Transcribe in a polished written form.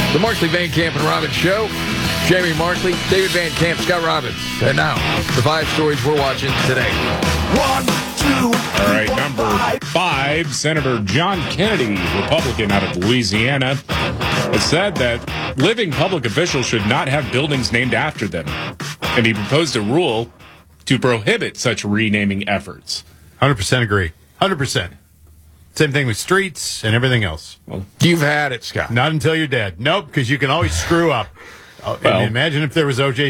The Markley, Van Camp, and Robbins Show. Jamie Markley, David Van Camp, Scott Robbins. And now, the 5 stories we're watching today. 1, 2, 3, All right, number 5, Senator John Kennedy, Republican out of Louisiana, has said that living public officials should not have buildings named after them. And he proposed a rule to prohibit such renaming efforts. 100% agree. 100%. Same thing with streets and everything else. You've had it, Scott. Not until you're dead. Nope, because you can always screw up. Well- Imagine if there was O.J.